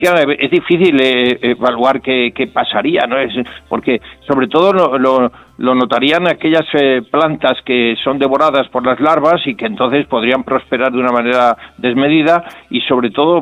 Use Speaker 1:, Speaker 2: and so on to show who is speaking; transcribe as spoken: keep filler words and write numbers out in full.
Speaker 1: Claro, es difícil eh, evaluar qué, qué pasaría, ¿no? Es porque sobre todo lo, lo, lo notarían aquellas eh, plantas que son devoradas por las larvas y que entonces podrían prosperar de una manera desmedida y sobre todo